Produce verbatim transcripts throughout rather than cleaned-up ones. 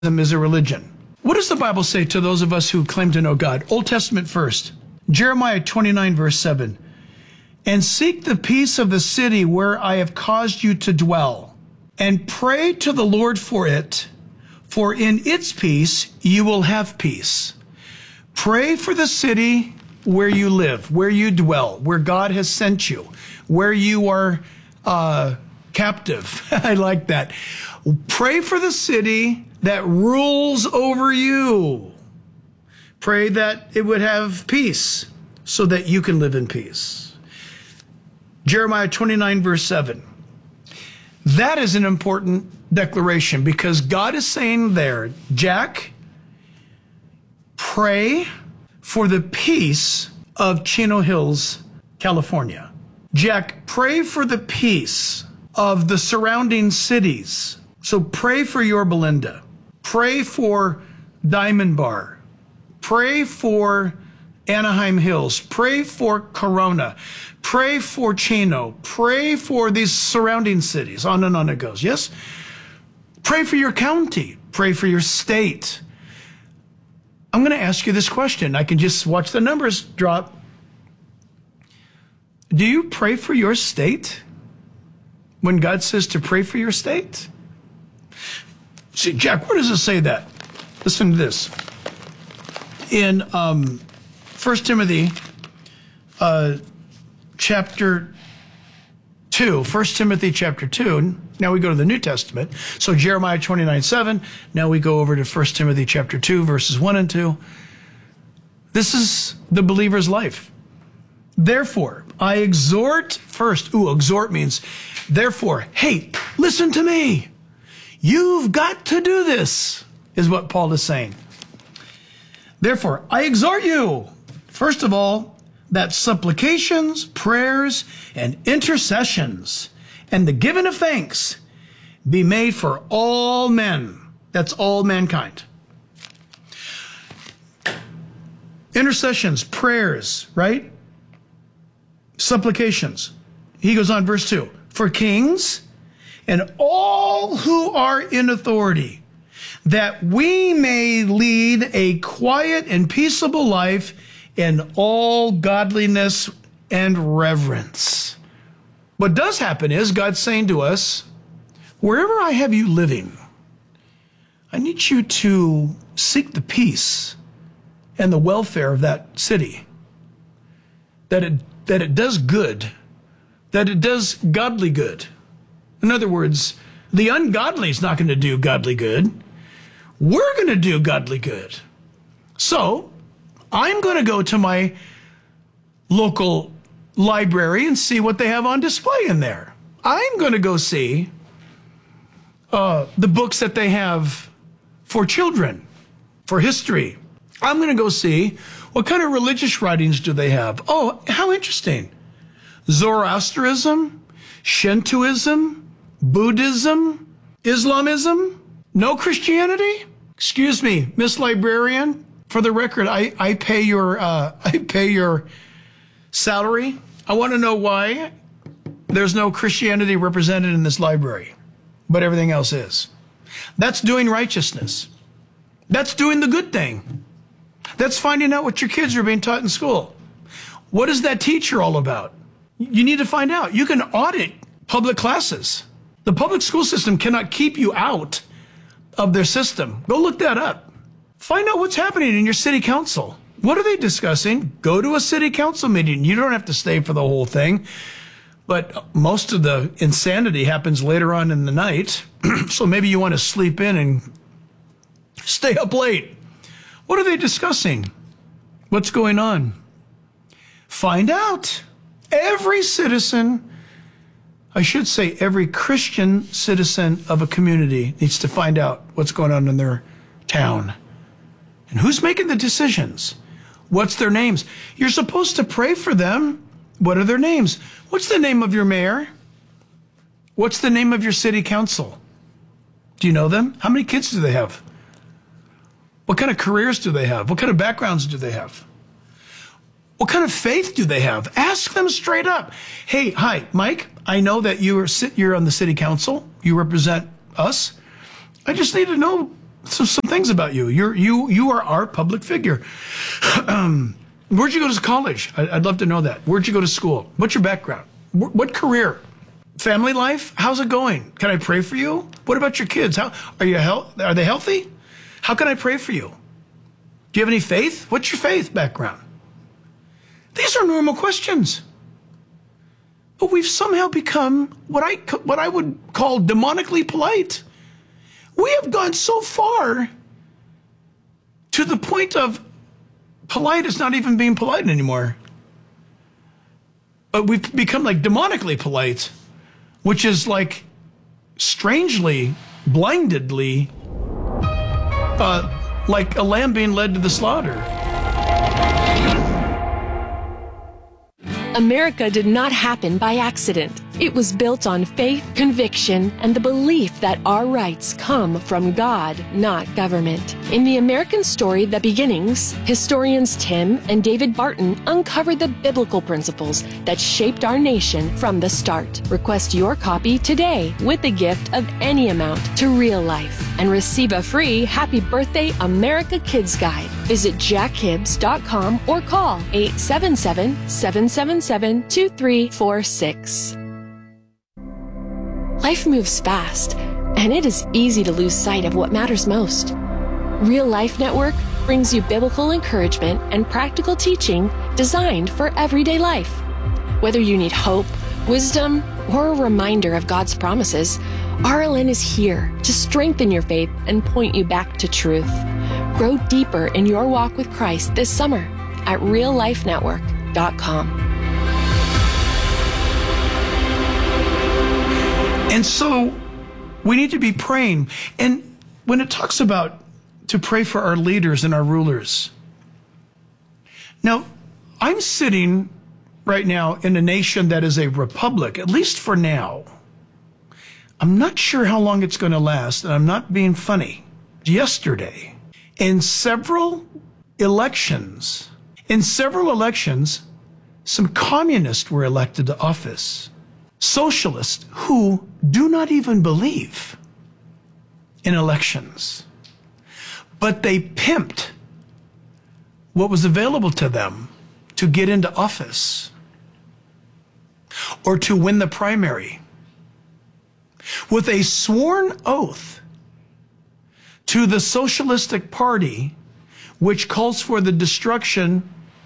is a religion. What does the Bible say to those of us who claim to know God? Old Testament first. Jeremiah twenty-nine, verse seven. And seek the peace of the city where I have caused you to dwell, and pray to the Lord for it, for in its peace you will have peace. Pray for the city where you live, where you dwell, where God has sent you, where you are uh, captive. I like that. Pray for the city that rules over you. Pray that it would have peace so that you can live in peace. Jeremiah twenty-nine, verse seven. That is an important declaration because God is saying there, Jack, pray for the peace of Chino Hills, California. Jack, pray for the peace of the surrounding cities. So pray for Yorba Linda. Pray for Diamond Bar. Pray for Anaheim Hills. Pray for Corona. Pray for Chino. Pray for these surrounding cities. On and on it goes. Yes? Pray for your county. Pray for your state. I'm going to ask you this question. I can just watch the numbers drop. Do you pray for your state when God says to pray for your state? See, Jack, where does it say that? Listen to this. In um, First Timothy uh, chapter two, First Timothy chapter two, now we go to the New Testament. So Jeremiah twenty-nine, seven, now we go over to First Timothy chapter two, verses one and two. This is the believer's life. Therefore, I exhort first. Ooh, exhort means, therefore, hey, listen to me. You've got to do this, is what Paul is saying. Therefore, I exhort you, first of all, that supplications, prayers, and intercessions, and the giving of thanks be made for all men. That's all mankind. Intercessions, prayers, right? Supplications. He goes on, verse two, for kings and all who are in authority, that we may lead a quiet and peaceable life in all godliness and reverence. What does happen is God's saying to us, wherever I have you living, I need you to seek the peace and the welfare of that city, that it, that it does good, that it does godly good. In other words, the ungodly is not going to do godly good. We're going to do godly good. So I'm going to go to my local library and see what they have on display in there. I'm going to go see uh, the books that they have for children, for history. I'm going to go see what kind of religious writings do they have. Oh, how interesting. Zoroastrianism, Shintoism, Buddhism, Islamism, no Christianity? Excuse me, Miss Librarian, for the record, I, I pay your uh, I pay your salary. I want to know why there's no Christianity represented in this library, but everything else is. That's doing righteousness. That's doing the good thing. That's finding out what your kids are being taught in school. What is that teacher all about? You need to find out. You can audit public classes. The public school system cannot keep you out of their system. Go look that up. Find out what's happening in your city council. What are they discussing? Go to a city council meeting. You don't have to stay for the whole thing, but most of the insanity happens later on in the night. So maybe you want to sleep in and stay up late. What are they discussing? What's going on? Find out. Every citizen, I should say every Christian citizen of a community needs to find out what's going on in their town. And who's making the decisions? What's their names? You're supposed to pray for them. What are their names? What's the name of your mayor? What's the name of your city council? Do you know them? How many kids do they have? What kind of careers do they have? What kind of backgrounds do they have? What kind of faith do they have? Ask them straight up. Hey, hi, Mike, I know that you are, you're on the city council. You represent us. I just need to know So some things about you. You're you you are our public figure. um, where'd you go to college? I, I'd love to know that. Where'd you go to school? What's your background? Wh- what career? Family life? How's it going? Can I pray for you? What about your kids? How are you? Health? Are they healthy? How can I pray for you? Do you have any faith? What's your faith background? These are normal questions. But we've somehow become what I what I would call demonically polite. We have gone so far to the point of polite is not even being polite anymore. But we've become like demonically polite, which is like strangely, blindedly, uh, like a lamb being led to the slaughter. America did not happen by accident. It was built on faith, conviction, and the belief that our rights come from God, not government. In the American story, The Beginnings, historians Tim and David Barton uncovered the biblical principles that shaped our nation from the start. Request your copy today with a gift of any amount to Real Life and receive a free Happy Birthday America Kids Guide. Visit jack hibbs dot com or call eight seven seven, seven seven seven, two three four six. Life moves fast, and it is easy to lose sight of what matters most. Real Life Network brings you biblical encouragement and practical teaching designed for everyday life. Whether you need hope, wisdom, or a reminder of God's promises, R L N is here to strengthen your faith and point you back to truth. Grow deeper in your walk with Christ this summer at real life network dot com. And so we need to be praying. And when it talks about to pray for our leaders and our rulers. Now, I'm sitting right now in a nation that is a republic, at least for now. I'm not sure how long it's going to last, and I'm not being funny. Yesterday, in several elections, in several elections, some communists were elected to office. Socialists who do not even believe in elections. But they pimped what was available to them to get into office or to win the primary with a sworn oath to the Socialistic Party, which calls for the destruction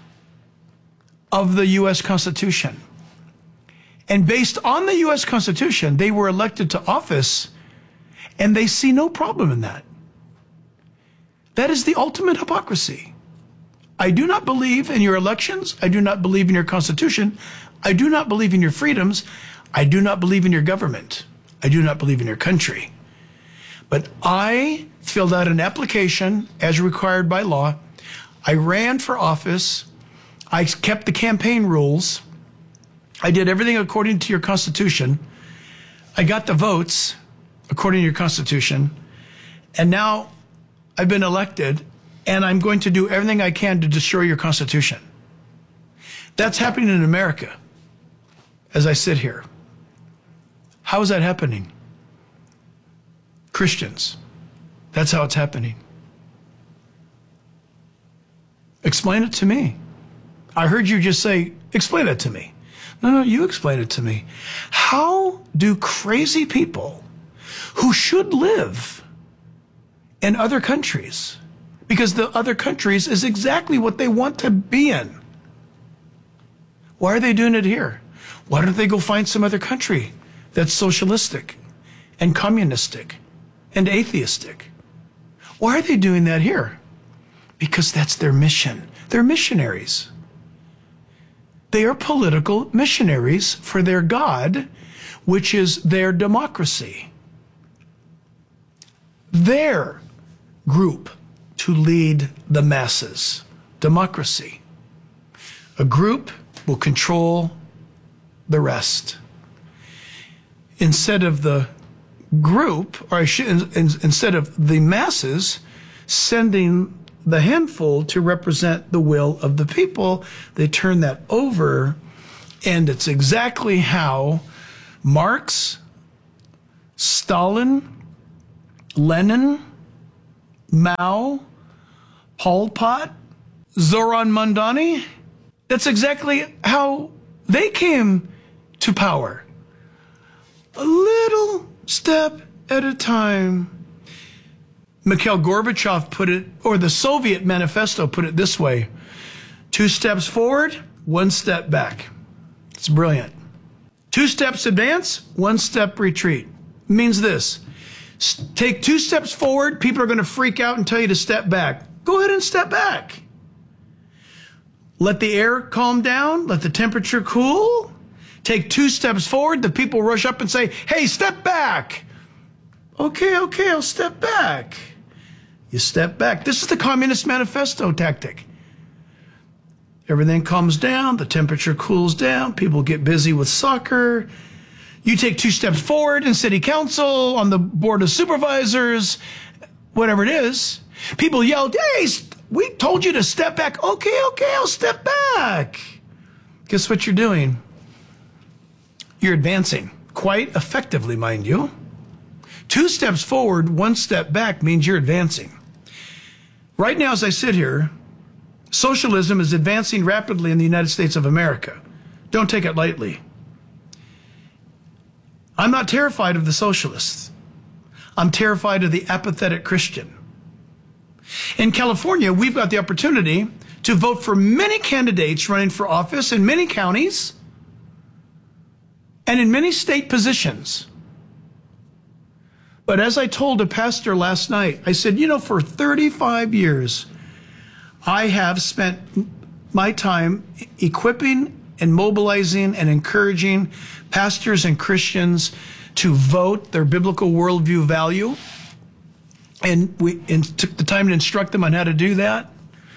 of the U S Constitution. And based on the U S Constitution, they were elected to office, and they see no problem in that. That is the ultimate hypocrisy. I do not believe in your elections. I do not believe in your Constitution. I do not believe in your freedoms. I do not believe in your government. I do not believe in your country. But I filled out an application as required by law. I ran for office. I kept the campaign rules. I did everything according to your Constitution. I got the votes according to your Constitution. And now I've been elected, and I'm going to do everything I can to destroy your Constitution. That's happening in America as I sit here. How is that happening? Christians. That's how it's happening. Explain it to me. I heard you just say, explain it to me. No, no, you explain it to me. How do crazy people who should live in other countries, because the other countries is exactly what they want to be in, why are they doing it here? Why don't they go find some other country that's socialistic and communistic and atheistic? Why are they doing that here? Because that's their mission. They're missionaries. They are political missionaries for their God, which is their democracy. Their group to lead the masses. Democracy. A group will control the rest. Instead of the group, or I should, instead of the masses sending the handful to represent the will of the people, they turn that over, and it's exactly how Marx, Stalin, Lenin, Mao, Pol Pot, Zoran Mandani. That's exactly how they came to power. A little step at a time. Mikhail Gorbachev put it, or the Soviet manifesto put it this way: two steps forward, one step back. It's brilliant. Two steps advance, one step retreat. It means this: take two steps forward, people are going to freak out and tell you to step back. Go ahead and step back. Let the air calm down, let the temperature cool. Take two steps forward, the people rush up and say, hey, step back. Okay, okay, I'll step back. You step back. This is the Communist Manifesto tactic. Everything calms down, the temperature cools down, people get busy with soccer. You take two steps forward in city council, on the board of supervisors, whatever it is. People yelled, hey, we told you to step back. Okay, okay, I'll step back. Guess what you're doing? You're advancing, quite effectively, mind you. Two steps forward, one step back means you're advancing. Right now, as I sit here, socialism is advancing rapidly in the United States of America. Don't take it lightly. I'm not terrified of the socialists. I'm terrified of the apathetic Christian. In California, we've got the opportunity to vote for many candidates running for office in many counties and in many state positions. But as I told a pastor last night, I said, you know, for thirty-five years, I have spent my time equipping and mobilizing and encouraging pastors and Christians to vote their biblical worldview value. And we and took the time to instruct them on how to do that.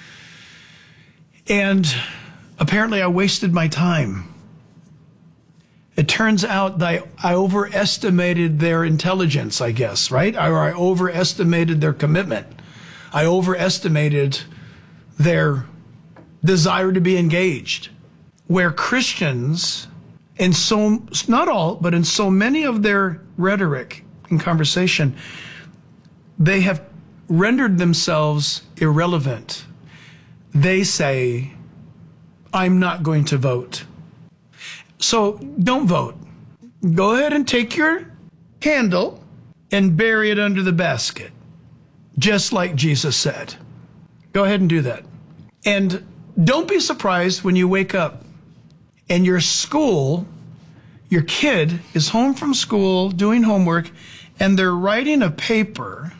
And apparently I wasted my time. It turns out that I, I overestimated their intelligence, I guess, right? Or I overestimated their commitment. I overestimated their desire to be engaged. Where Christians, in so, not all, but in so many of their rhetoric and conversation, they have rendered themselves irrelevant. They say, I'm not going to vote. So don't vote. Go ahead and take your candle and bury it under the basket, just like Jesus said. Go ahead and do that. And don't be surprised when you wake up and your school, your kid is home from school doing homework, and they're writing a paper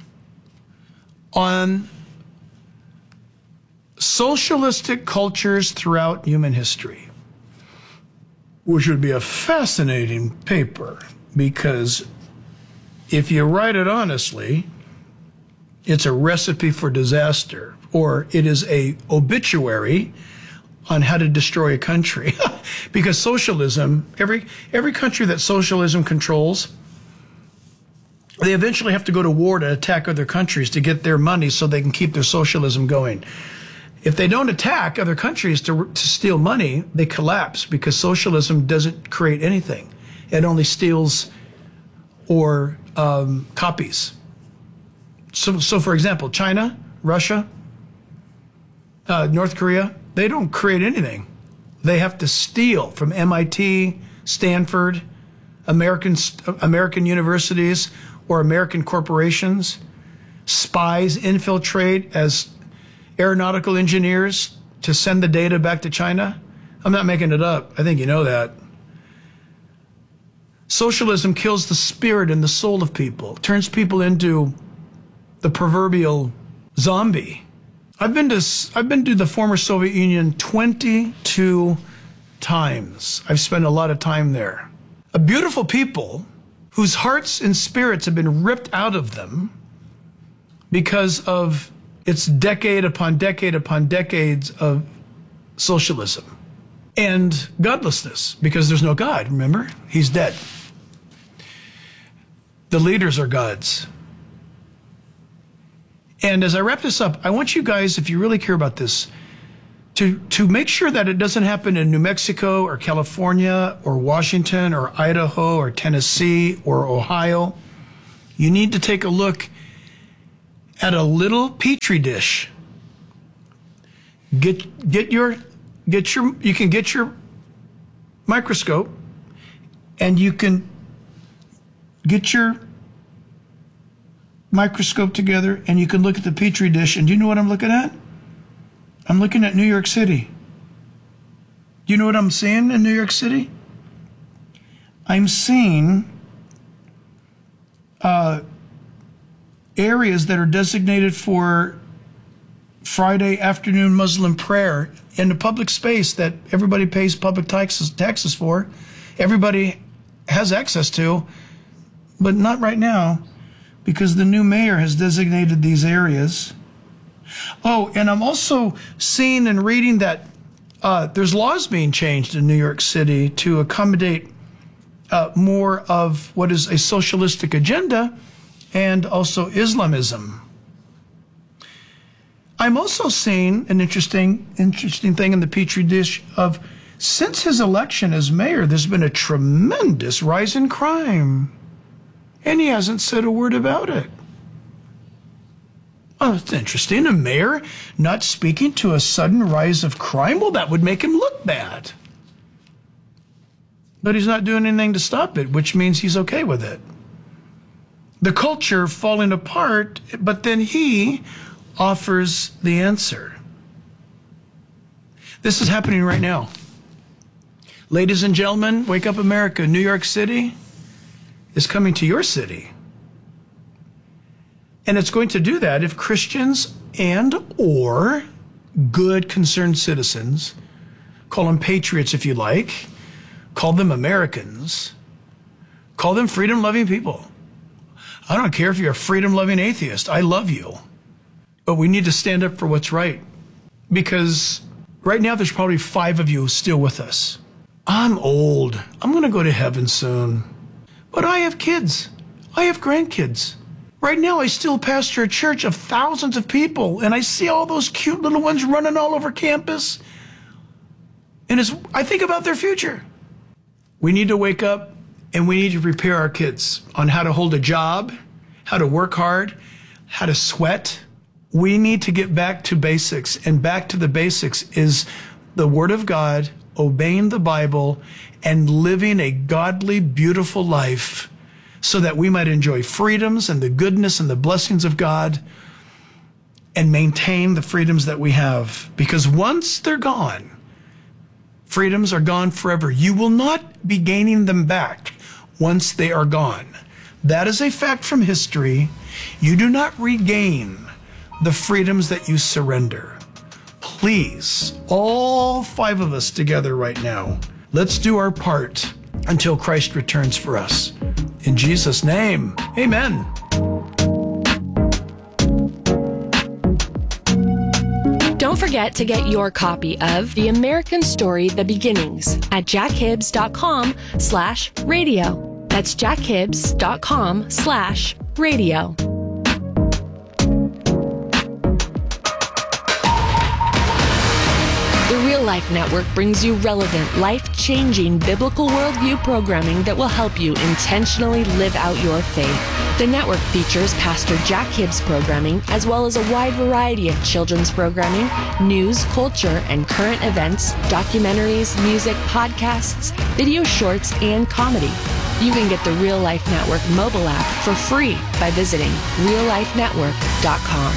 on socialistic cultures throughout human history, which would be a fascinating paper, because if you write it honestly, it's a recipe for disaster, or it is a obituary on how to destroy a country. Because socialism, every every country that socialism controls, they eventually have to go to war to attack other countries to get their money so they can keep their socialism going. If they don't attack other countries to, to steal money, they collapse, because socialism doesn't create anything. It only steals or um, copies. So, so, for example, China, Russia, uh, North Korea, they don't create anything. They have to steal from M I T, Stanford, American, American universities, or American corporations. Spies infiltrate as aeronautical engineers to send the data back to China. I'm not making it up. I think you know that. Socialism kills the spirit and the soul of people, turns people into the proverbial zombie. I've been to I've been to the former Soviet Union twenty-two times. I've spent a lot of time there. A beautiful people whose hearts and spirits have been ripped out of them because of its decade upon decade upon decades of socialism and godlessness, because there's no God, remember? He's dead. The leaders are gods. And as I wrap this up, I want you guys, if you really care about this, to, to make sure that it doesn't happen in New Mexico or California or Washington or Idaho or Tennessee or Ohio. You need to take a look at a little petri dish. Get get your get your you can get your microscope and you can get your microscope together and you can look at the petri dish. And do you know what I'm looking at? I'm looking at New York City. Do you know what I'm seeing in New York City? I'm seeing uh, areas that are designated for Friday afternoon Muslim prayer in a public space that everybody pays public taxes, taxes for. Everybody has access to, but not right now because the new mayor has designated these areas. Oh, and I'm also seeing and reading that uh, there's laws being changed in New York City to accommodate uh, more of what is a socialistic agenda and also Islamism. I'm also seeing an interesting, interesting thing in the petri dish of since his election as mayor, there's been a tremendous rise in crime, and he hasn't said a word about it. Oh, it's interesting. A mayor not speaking to a sudden rise of crime? Well, that would make him look bad. But he's not doing anything to stop it, which means he's okay with it. The culture falling apart, but then he offers the answer. This is happening right now. Ladies and gentlemen, Wake Up America, New York City is coming to your city. And it's going to do that if Christians and or good concerned citizens, call them patriots if you like, call them Americans, call them freedom-loving people. I don't care if you're a freedom-loving atheist. I love you. But we need to stand up for what's right. Because right now there's probably five of you still with us. I'm old. I'm going to go to heaven soon. But I have kids. I have grandkids. Right now, I still pastor a church of thousands of people, and I see all those cute little ones running all over campus. And it's, I think about their future. We need to wake up, and we need to prepare our kids on how to hold a job, how to work hard, how to sweat. We need to get back to basics, and back to the basics is the Word of God, obeying the Bible, and living a godly, beautiful life so that we might enjoy freedoms and the goodness and the blessings of God and maintain the freedoms that we have. Because once they're gone, freedoms are gone forever. You will not be gaining them back once they are gone. That is a fact from history. You do not regain the freedoms that you surrender. Please, all five of us together right now, let's do our part until Christ returns for us. In Jesus' name, amen. Don't forget to get your copy of The American Story, The Beginnings at jackhibbs.com slash radio. That's jackhibbs.com slash radio. The Real Life Network brings you relevant, life-changing biblical worldview programming that will help you intentionally live out your faith. The network features Pastor Jack Hibbs programming, as well as a wide variety of children's programming, news, culture, and current events, documentaries, music, podcasts, video shorts, and comedy. You can get the Real Life Network mobile app for free by visiting real life network dot com.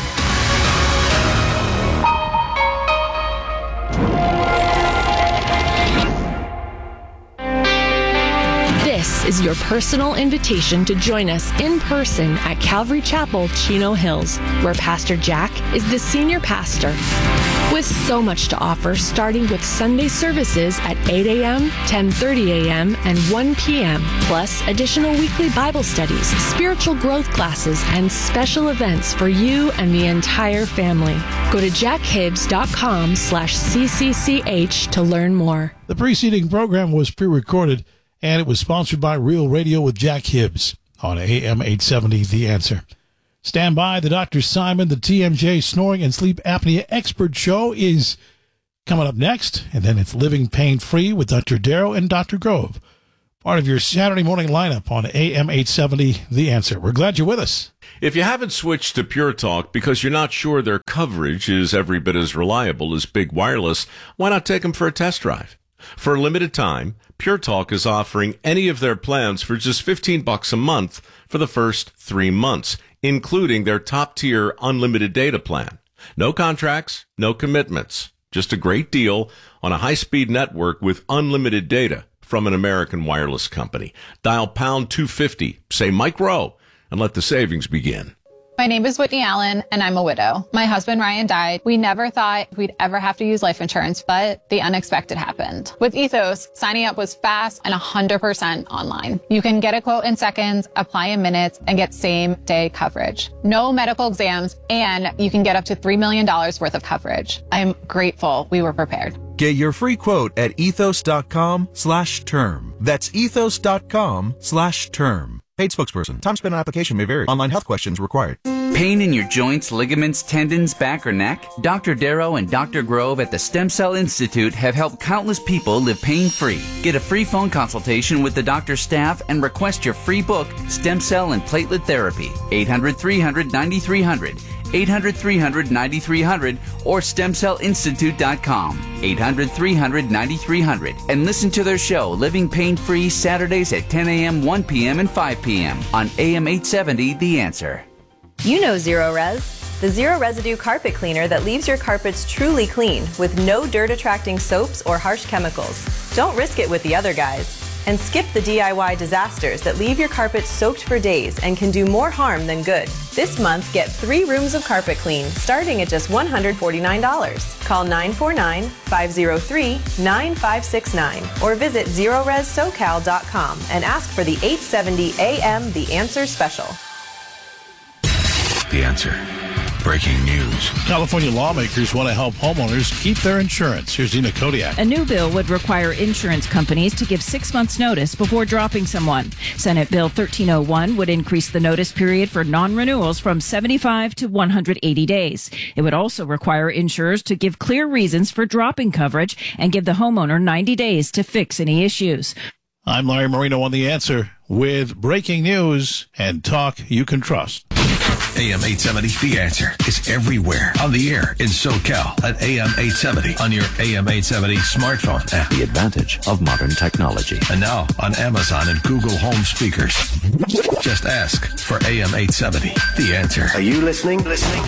This is your personal invitation to join us in person at Calvary Chapel, Chino Hills, where Pastor Jack is the senior pastor. With so much to offer, starting with Sunday services at eight a.m., ten thirty a.m., and one p.m., plus additional weekly Bible studies, spiritual growth classes, and special events for you and the entire family. Go to jackhibbs.com slash CCCH to learn more. The preceding program was pre-recorded, and it was sponsored by Real Radio with Jack Hibbs on A M eight seventy, The Answer. Stand by. The Doctor Simon, the T M J Snoring and Sleep Apnea Expert Show is coming up next, and then it's Living Pain Free with Doctor Darrow and Doctor Grove. part of your Saturday morning lineup on A M eight seventy, The Answer. We're glad you're with us. If you haven't switched to Pure Talk because you're not sure their coverage is every bit as reliable as Big Wireless, why not take them for a test drive? For a limited time, Pure Talk is offering any of their plans for just fifteen bucks a month for the first three months, including their top-tier unlimited data plan. No contracts, no commitments. Just a great deal on a high-speed network with unlimited data from an American wireless company. Dial pound two fifty, say Mike Rowe, and let the savings begin. My name is Whitney Allen, and I'm a widow. My husband, Ryan, died. We never thought we'd ever have to use life insurance, but the unexpected happened. With Ethos, signing up was fast and one hundred percent online. You can get a quote in seconds, apply in minutes, and get same-day coverage. No medical exams, and you can get up to three million dollars worth of coverage. I'm grateful we were prepared. Get your free quote at ethos.com slash term. That's ethos.com slash term. Paid spokesperson. Time spent on application may vary. Online health questions required. Pain in your joints, ligaments, tendons, back, or neck? Doctor Darrow and Doctor Grove at the Stem Cell Institute have helped countless people live pain-free. Get a free phone consultation with the doctor's staff and request your free book, Stem Cell and Platelet Therapy. eight hundred, three hundred, ninety-three hundred. eight hundred, three hundred, ninety-three hundred or stem cell institute dot com. eight hundred, three hundred, ninety-three hundred. And listen to their show, Living Pain-Free, Saturdays at ten a.m., one p.m., and five p.m. on A M eight seventy, The Answer. You know Zero Res, the zero residue carpet cleaner that leaves your carpets truly clean with no dirt-attracting soaps or harsh chemicals. Don't risk it with the other guys. And skip the D I Y disasters that leave your carpet soaked for days and can do more harm than good. This month, get three rooms of carpet clean, starting at just one hundred forty-nine dollars. Call nine four nine, five oh three, nine five six nine or visit zero res socal dot com and ask for the eight seventy A M The Answer Special. The Answer. Breaking news. California lawmakers want to help homeowners keep their insurance. Here's Dina Kodiak. A new bill would require insurance companies to give six months' notice before dropping someone. Senate Bill thirteen oh one would increase the notice period for non-renewals from seventy-five to one hundred eighty days. It would also require insurers to give clear reasons for dropping coverage and give the homeowner ninety days to fix any issues. I'm Larry Marino on The Answer with breaking news and talk you can trust. A M eight seventy, The Answer is everywhere. On the air in SoCal at A M eight seventy. On your A M eight seventy smartphone app. The advantage of modern technology. And now on Amazon and Google Home speakers. Just ask for A M eight seventy, The Answer. Are you listening? Listening?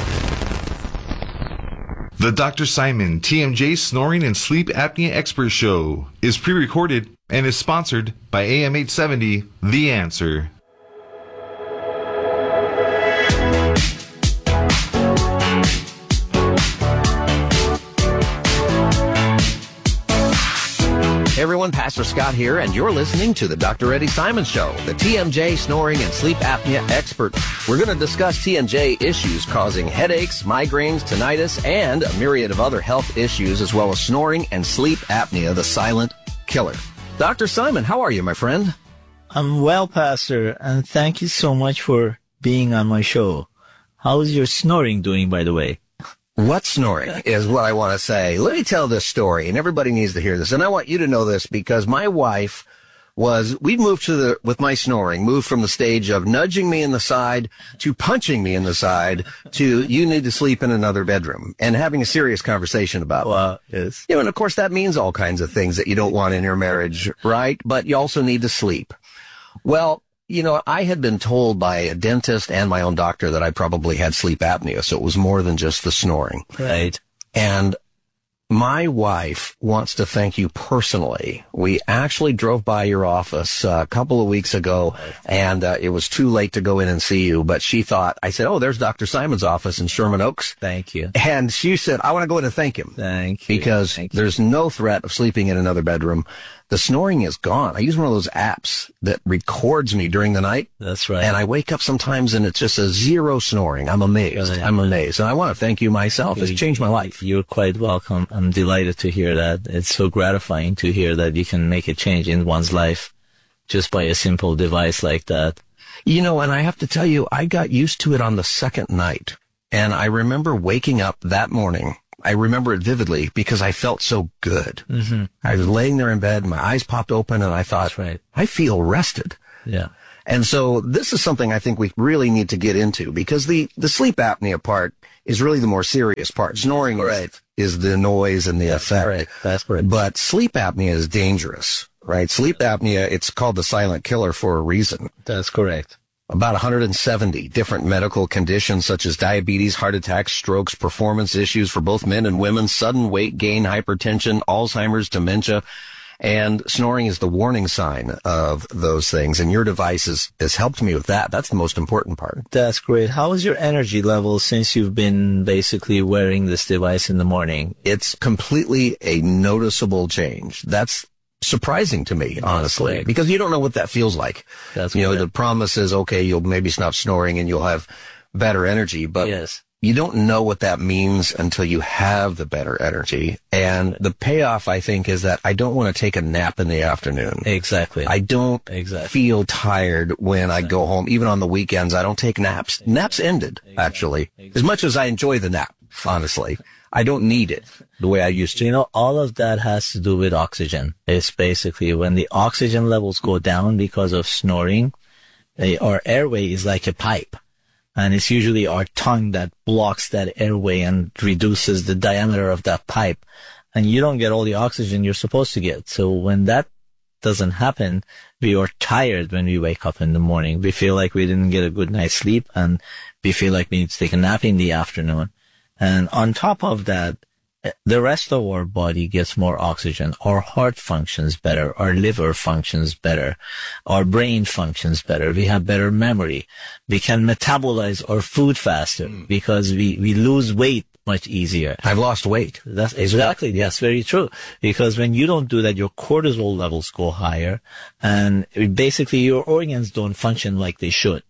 The Doctor Simon T M J Snoring and Sleep Apnea Expert Show is pre-recorded and is sponsored by A M eight seventy, The Answer. Hey everyone, Pastor Scott here, and you're listening to the Doctor Eddie Simon Show, the T M J Snoring and Sleep Apnea Expert. We're going to discuss T M J issues causing headaches, migraines, tinnitus, and a myriad of other health issues, as well as snoring and sleep apnea, the silent killer. Doctor Simon, how are you, my friend? I'm well, Pastor, and thank you so much for being on my show. How's your snoring doing, by the way? What snoring is what I want to say. Let me tell this story, and everybody needs to hear this. And I want you to know this because my wife was, we moved to the, with my snoring, moved from the stage of nudging me in the side to punching me in the side to you need to sleep in another bedroom and having a serious conversation about well, yes. You know, and of course that means all kinds of things that you don't want in your marriage, right? But you also need to sleep. Well, you know, I had been told by a dentist and my own doctor that I probably had sleep apnea, so it was more than just the snoring. Right. And my wife wants to thank you personally. We actually drove by your office uh, a couple of weeks ago, and uh, it was too late to go in and see you, but she thought, I said, oh, there's Doctor Simon's office in Sherman Oaks. Thank you. And she said, I want to go in and thank him. Thank you. Because thank you. There's no threat of sleeping in another bedroom. The snoring is gone. I use one of those apps that records me during the night. That's right. And I wake up sometimes and it's just a zero snoring. I'm amazed. Really? I'm amazed. And I want to thank you myself. It's changed my life. You're quite welcome. I'm delighted to hear that. It's so gratifying to hear that you can make a change in one's life just by a simple device like that. You know, and I have to tell you, I got used to it on the second night. And I remember waking up that morning. I remember it vividly because I felt so good. Mm-hmm. I was laying there in bed, my eyes popped open, and I thought, right. I feel rested. Yeah. And so this is something I think we really need to get into because the, the sleep apnea part is really the more serious part. Snoring right. is, is the noise and the That's effect. Right. That's correct. But sleep apnea is dangerous, right? Sleep apnea, it's called the silent killer for a reason. That's correct. About one hundred seventy different medical conditions such as diabetes, heart attacks, strokes, performance issues for both men and women, sudden weight gain, hypertension, Alzheimer's, dementia. And snoring is the warning sign of those things. And your device has, has helped me with that. That's the most important part. That's great. How is your energy level since you've been basically wearing this device in the morning? It's completely a noticeable change. That's surprising to me, honestly, That's because you don't know what that feels like. That's you know, correct. the promise is, okay, you'll maybe stop snoring and you'll have better energy, but yes. you don't know what that means until you have the better energy. And the payoff, I think, is that I don't want to take a nap in the afternoon. Exactly. I don't exactly. feel tired when exactly. I go home. Even on the weekends, I don't take naps. Exactly. Naps ended, exactly. actually. Exactly. As much as I enjoy the nap, honestly. I don't need it the way I used to. You know, all of that has to do with oxygen. It's basically when the oxygen levels go down because of snoring, they, our airway is like a pipe. And it's usually our tongue that blocks that airway and reduces the diameter of that pipe. And you don't get all the oxygen you're supposed to get. So when that doesn't happen, we are tired when we wake up in the morning. We feel like we didn't get a good night's sleep, and we feel like we need to take a nap in the afternoon. And on top of that, the rest of our body gets more oxygen. Our heart functions better. Our liver functions better. Our brain functions better. We have better memory. We can metabolize our food faster mm. because we, we lose weight much easier. I've lost weight. That's exactly. That's very true. Because when you don't do that, your cortisol levels go higher, and basically your organs don't function like they should.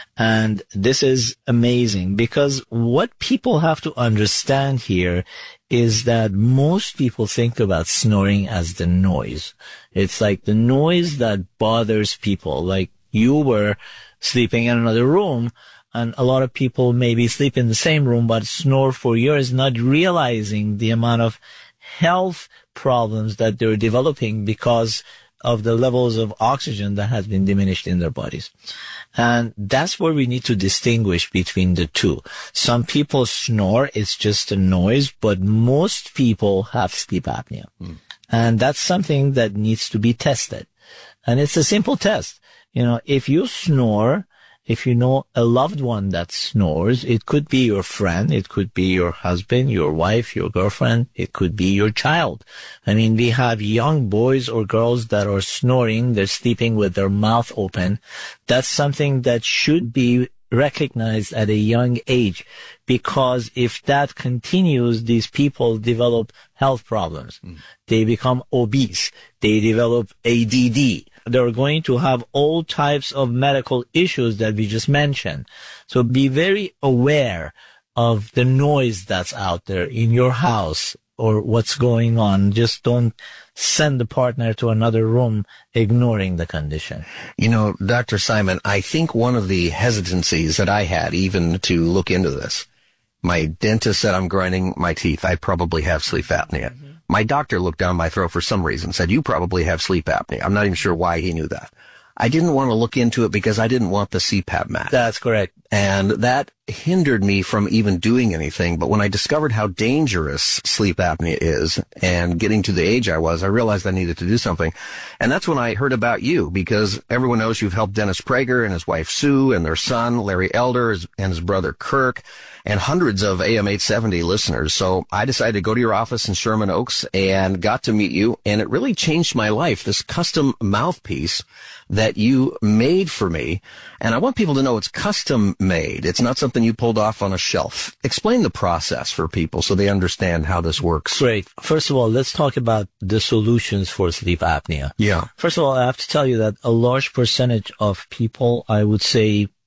And this is amazing because what people have to understand here is that most people think about snoring as the noise. It's like the noise that bothers people. Like you were sleeping in another room, and a lot of people maybe sleep in the same room but snore for years, not realizing the amount of health problems that they're developing because of the levels of oxygen that has been diminished in their bodies. And that's where we need to distinguish between the two. Some people snore, it's just a noise, but most people have sleep apnea. Mm. And that's something that needs to be tested. And it's a simple test. You know, if you snore, if you know a loved one that snores, it could be your friend, it could be your husband, your wife, your girlfriend, it could be your child. I mean, we have young boys or girls that are snoring, they're sleeping with their mouth open. That's something that should be recognized at a young age, because if that continues, these people develop health problems. Mm. They become obese. They develop A D D. They're going to have all types of medical issues that we just mentioned. So be very aware of the noise that's out there in your house or what's going on. Just don't send the partner to another room ignoring the condition. You know, Doctor Simon, I think one of the hesitancies that I had even to look into this, my dentist said I'm grinding my teeth. I probably have sleep apnea. Mm-hmm. My doctor looked down my throat for some reason, said, you probably have sleep apnea. I'm not even sure why he knew that. I didn't want to look into it because I didn't want the C PAP mat. That's correct. And that hindered me from even doing anything. But when I discovered how dangerous sleep apnea is and getting to the age I was, I realized I needed to do something. And that's when I heard about you, because everyone knows you've helped Dennis Prager and his wife Sue and their son, Larry Elder, and his brother Kirk, and hundreds of A M eight seventy listeners. So I decided to go to your office in Sherman Oaks and got to meet you. And it really changed my life, this custom mouthpiece that you made for me. And I want people to know it's custom made. It's not something you pulled off on a shelf. Explain the process for people so they understand how this works. Great. First of all, let's talk about the solutions for sleep apnea. Yeah. First of all, I have to tell you that a large percentage of people, I would say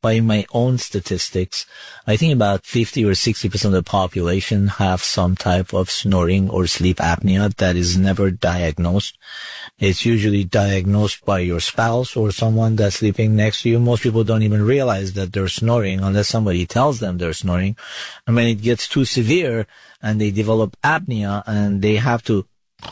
by my own statistics, I think about fifty or sixty percent of the population have some type of snoring or sleep apnea that is never diagnosed. It's usually diagnosed by your spouse or someone that's sleeping next to you. Most people don't even realize that they're snoring unless somebody tells them they're snoring. And when it gets too severe and they develop apnea and they have to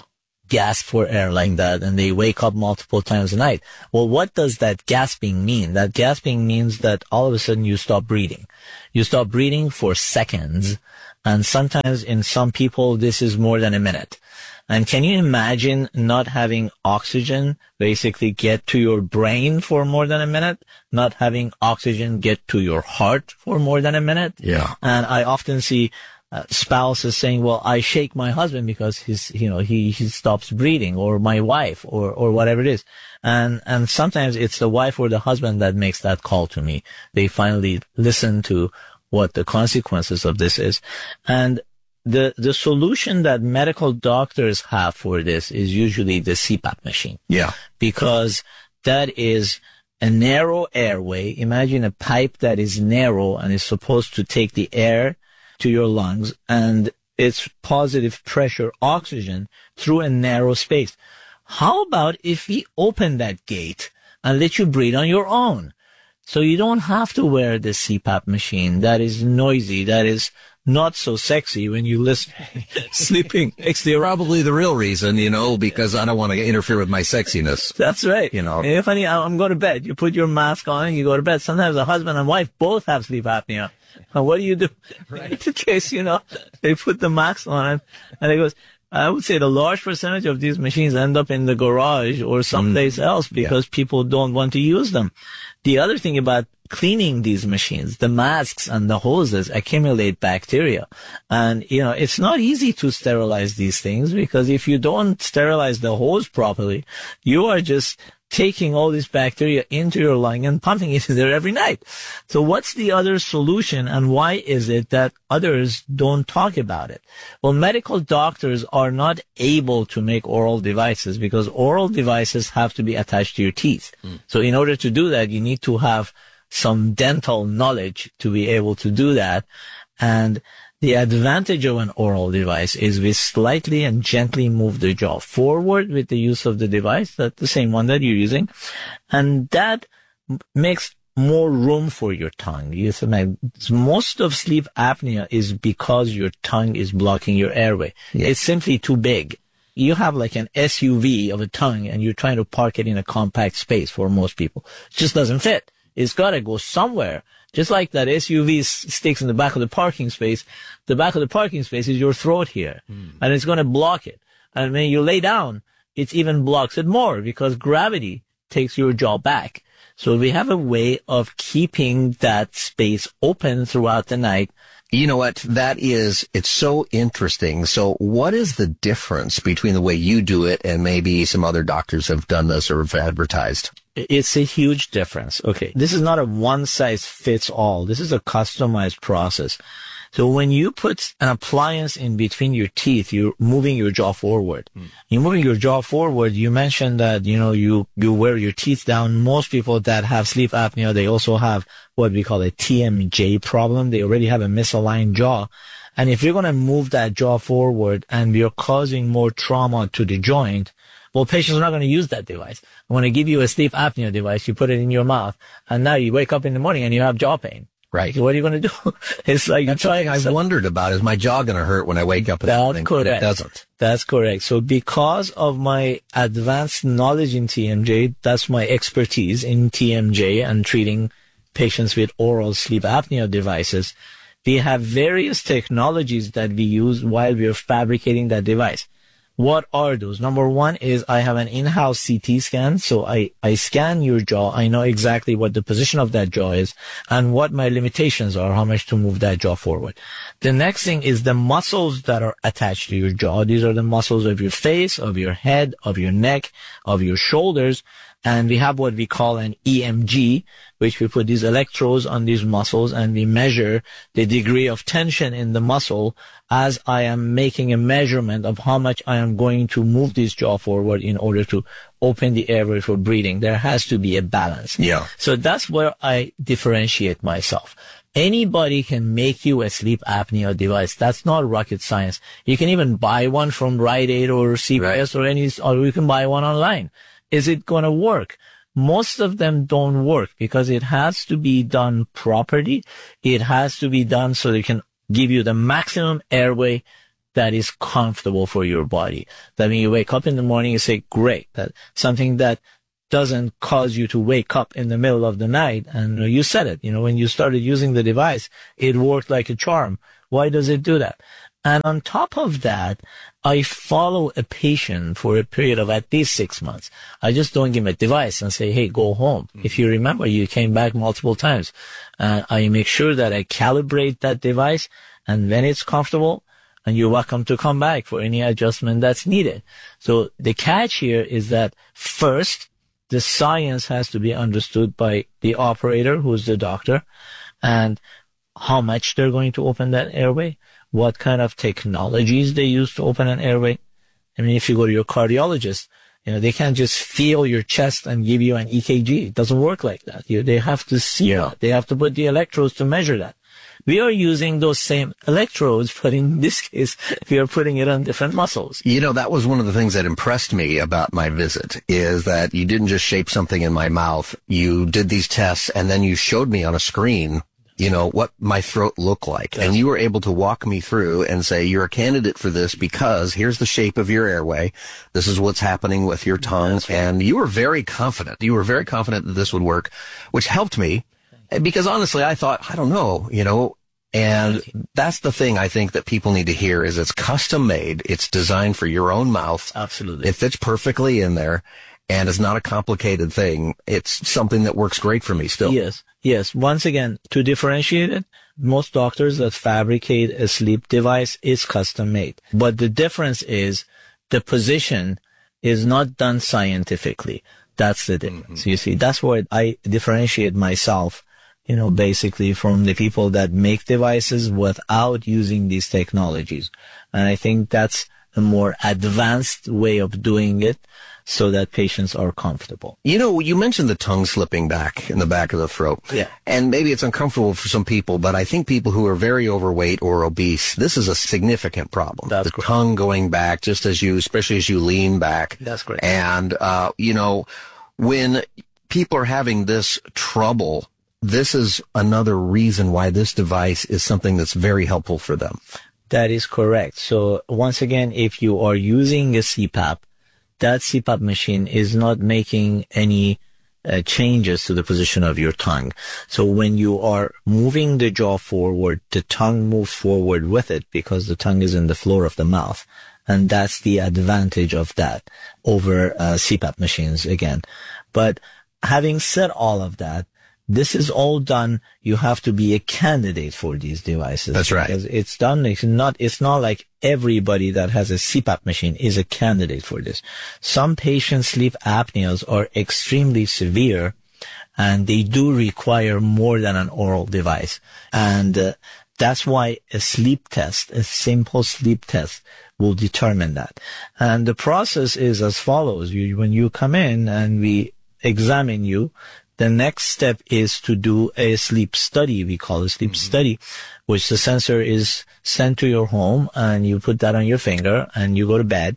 gasp for air like that, and they wake up multiple times a night. Well, what does that gasping mean? That gasping means that all of a sudden you stop breathing. You stop breathing for seconds, and sometimes in some people this is more than a minute. And can you imagine not having oxygen basically get to your brain for more than a minute? Not having oxygen get to your heart for more than a minute? Yeah. And I often see Uh, spouse is saying, well, I shake my husband because he's, you know, he, he stops breathing, or my wife, or, or whatever it is. And, and sometimes it's the wife or the husband that makes that call to me. They finally listen to what the consequences of this is. And the, the solution that medical doctors have for this is usually the C PAP machine. Yeah. Because that is a narrow airway. Imagine a pipe that is narrow and is supposed to take the air to your lungs, and it's positive pressure oxygen through a narrow space. How about if we open that gate and let you breathe on your own? So you don't have to wear the C PAP machine that is noisy, that is not so sexy when you listen sleeping next to your... Probably the real reason, you know, because I don't want to interfere with my sexiness. That's right. You know. If funny, I'm going to bed. You put your mask on and you go to bed. Sometimes a husband and wife both have sleep apnea. And what do you do? Right. In case, you know, they put the mask on and, and it goes, I would say the large percentage of these machines end up in the garage or someplace mm. else because yeah. people don't want to use them. The other thing about cleaning these machines, the masks and the hoses accumulate bacteria. And, you know, it's not easy to sterilize these things because if you don't sterilize the hose properly, you are just taking all this bacteria into your lung and pumping it in there every night. So what's the other solution, and why is it that others don't talk about it? Well, medical doctors are not able to make oral devices because oral devices have to be attached to your teeth. Mm. So in order to do that, you need to have some dental knowledge to be able to do that. And the advantage of an oral device is we slightly and gently move the jaw forward with the use of the device, that's the same one that you're using, and that makes more room for your tongue. You see, most of sleep apnea is because your tongue is blocking your airway. Yeah. It's simply too big. You have like an S U V of a tongue and you're trying to park it in a compact space for most people. It just doesn't fit. It's got to go somewhere. Just like that S U V sticks in the back of the parking space, the back of the parking space is your throat here, mm. and it's going to block it. And when you lay down, it even blocks it more because gravity takes your jaw back. So we have a way of keeping that space open throughout the night. You know what? That is, it's so interesting. So what is the difference between the way you do it and maybe some other doctors have done this or have advertised? It's a huge difference. Okay. This is not a one size fits all. This is a customized process. So when you put an appliance in between your teeth, you're moving your jaw forward. Mm. You're moving your jaw forward. You mentioned that, you know, you, you wear your teeth down. Most people that have sleep apnea, they also have what we call a T M J problem. They already have a misaligned jaw. And if you're going to move that jaw forward and you're causing more trauma to the joint, well, patients are not going to use that device. I'm going to give you a sleep apnea device. You put it in your mouth, and now you wake up in the morning and you have jaw pain. Right. So what are you going to do? It's like that's something I've so, wondered about. Is my jaw going to hurt when I wake up in the morning? That's correct. It doesn't. That's correct. So because of my advanced knowledge in T M J, that's my expertise in T M J and treating patients with oral sleep apnea devices. We have various technologies that we use while we are fabricating that device. What are those? Number one is I have an in-house C T scan. So I, I scan your jaw. I know exactly what the position of that jaw is and what my limitations are, how much to move that jaw forward. The next thing is the muscles that are attached to your jaw. These are the muscles of your face, of your head, of your neck, of your shoulders. And we have what we call an E M G, which we put these electrodes on these muscles and we measure the degree of tension in the muscle as I am making a measurement of how much I am going to move this jaw forward in order to open the airway for breathing. There has to be a balance. Yeah. So that's where I differentiate myself. Anybody can make you a sleep apnea device. That's not rocket science. You can even buy one from Rite Aid or C V S right. or any, or you can buy one online. Is it going to work? Most of them don't work because it has to be done properly. It has to be done so they can give you the maximum airway that is comfortable for your body. That when you wake up in the morning, you say, great, that something that doesn't cause you to wake up in the middle of the night. And you said it, you know, when you started using the device, it worked like a charm. Why does it do that? And on top of that, I follow a patient for a period of at least six months. I just don't give him a device and say, hey, go home. Mm-hmm. If you remember, you came back multiple times. Uh, I make sure that I calibrate that device, and when it's comfortable, and you're welcome to come back for any adjustment that's needed. So the catch here is that first, the science has to be understood by the operator, who's the doctor, and how much they're going to open that airway, what kind of technologies they use to open an airway. I mean, if you go to your cardiologist, you know, they can't just feel your chest and give you an E K G. It doesn't work like that. You, they have to see yeah. it. They have to put the electrodes to measure that. We are using those same electrodes, but in this case, we are putting it on different muscles. You know, that was one of the things that impressed me about my visit, is that you didn't just shape something in my mouth. You did these tests, and then you showed me on a screen, you know, what my throat looked like. Yes. And you were able to walk me through and say, you're a candidate for this because here's the shape of your airway. This is what's happening with your tongue. Right. And you were very confident. You were very confident that this would work, which helped me. Because honestly, I thought, I don't know, you know, and that's the thing I think that people need to hear is it's custom made. It's designed for your own mouth. Absolutely. It fits perfectly in there, and it's not a complicated thing. It's something that works great for me still. Yes. Yes. Once again, to differentiate it, most doctors that fabricate a sleep device is custom made. But the difference is the position is not done scientifically. That's the difference. Mm-hmm. You see, that's why I differentiate myself, you know, basically from the people that make devices without using these technologies. And I think that's a more advanced way of doing it so that patients are comfortable. You know, you mentioned the tongue slipping back in the back of the throat. Yeah. And maybe it's uncomfortable for some people, but I think people who are very overweight or obese, this is a significant problem. That's the correct. Tongue going back just as you, especially as you lean back. That's great. And, uh, you know, when people are having this trouble, this is another reason why this device is something that's very helpful for them. That is correct. So once again, if you are using a C PAP, that C PAP machine is not making any uh, changes to the position of your tongue. So when you are moving the jaw forward, the tongue moves forward with it because the tongue is in the floor of the mouth. And that's the advantage of that over uh, C PAP machines again. But having said all of that, this is all done. You have to be a candidate for these devices. That's right. Because it's done. It's not, it's not like everybody that has a C PAP machine is a candidate for this. Some patients' sleep apneas are extremely severe and they do require more than an oral device. And uh, that's why a sleep test, a simple sleep test will determine that. And the process is as follows. You, when you come in and we examine you, the next step is to do a sleep study. We call it sleep mm-hmm. study, which the sensor is sent to your home and you put that on your finger and you go to bed,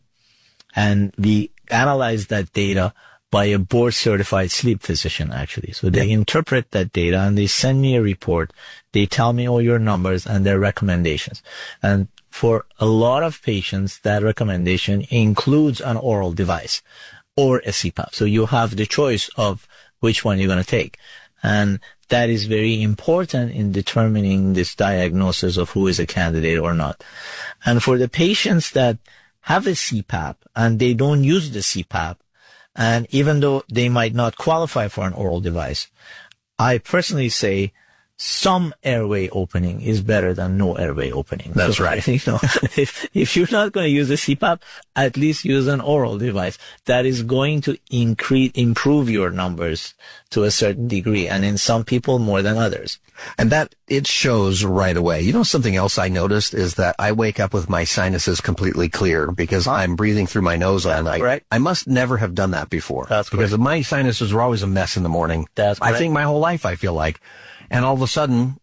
and we analyze that data by a board certified sleep physician actually. So they yeah. interpret that data and they send me a report. They tell me all your numbers and their recommendations. And for a lot of patients, that recommendation includes an oral device or a C PAP. So you have the choice of which one you're going to take. And that is very important in determining this diagnosis of who is a candidate or not. And for the patients that have a C PAP and they don't use the C PAP, and even though they might not qualify for an oral device, I personally say some airway opening is better than no airway opening. That's so, right. You know, if, if you're not going to use a C PAP, at least use an oral device that is going to increase, improve your numbers to a certain degree. And in some people more than others. And that, it shows right away. You know, something else I noticed is that I wake up with my sinuses completely clear because I'm breathing through my nose all night. Correct. I must never have done that before. That's because correct. my sinuses were always a mess in the morning. That's I correct. think my whole life, I feel like. And all of a sudden,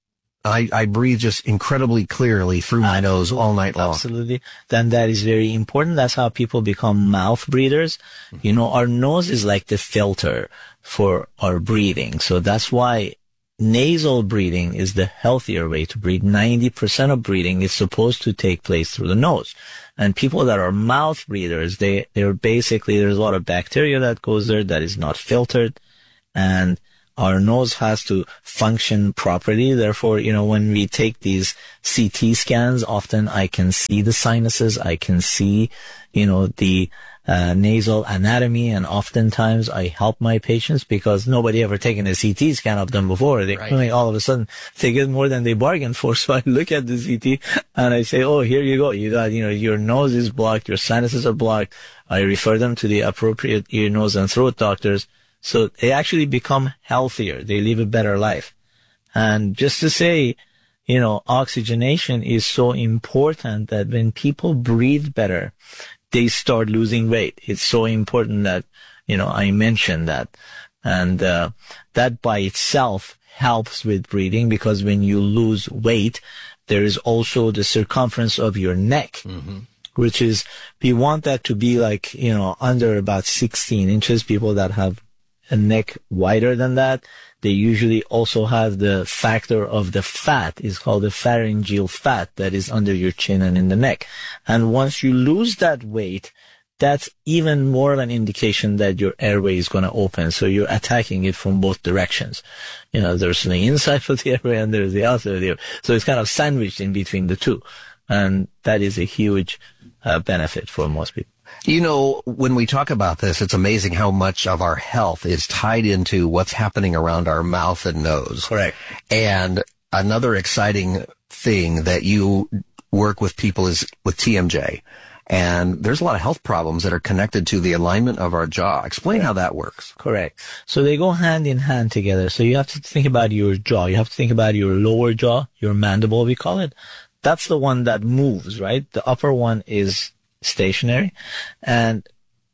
I, I breathe just incredibly clearly through my nose all night long. Absolutely. Then that is very important. That's how people become mouth breathers. You know, our nose is like the filter for our breathing. So that's why nasal breathing is the healthier way to breathe. ninety percent of breathing is supposed to take place through the nose. And people that are mouth breathers, they, they're basically, there's a lot of bacteria that goes there that is not filtered. And our nose has to function properly. Therefore, you know, when we take these C T scans, often I can see the sinuses. I can see, you know, the uh, nasal anatomy. And oftentimes I help my patients because nobody ever taken a C T scan of them before. They right. all of a sudden they get more than they bargained for. So I look at the C T and I say, oh, here you go. You got, you know, your nose is blocked. Your sinuses are blocked. I refer them to the appropriate ear, nose, and throat doctors. So they actually become healthier. They live a better life. And just to say, you know, oxygenation is so important that when people breathe better, they start losing weight. It's so important that, you know, I mentioned that. And uh, that by itself helps with breathing because when you lose weight, there is also the circumference of your neck. Mm-hmm. Which is, we want that to be like, you know, under about sixteen inches. People that have a neck wider than that, they usually also have the factor of the fat is called the pharyngeal fat that is under your chin and in the neck. And once you lose that weight, that's even more of an indication that your airway is going to open. So you're attacking it from both directions. You know, there's the inside of the airway and there's the outside of the airway. So it's kind of sandwiched in between the two. And that is a huge uh, benefit for most people. You know, when we talk about this, it's amazing how much of our health is tied into what's happening around our mouth and nose. Correct. And another exciting thing that you work with people is with T M J. And there's a lot of health problems that are connected to the alignment of our jaw. Explain how that works. Correct. So they go hand in hand together. So you have to think about your jaw. You have to think about your lower jaw, your mandible, we call it. That's the one that moves, right? The upper one is stationary. And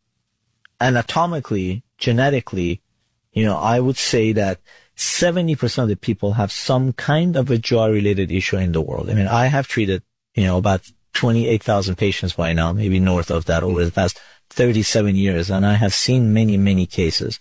anatomically, genetically, you know, I would say that seventy percent of the people have some kind of a jaw-related issue in the world. I mean, I have treated, you know, about twenty-eight thousand patients by now, maybe north of that over the past thirty-seven years. And I have seen many, many cases.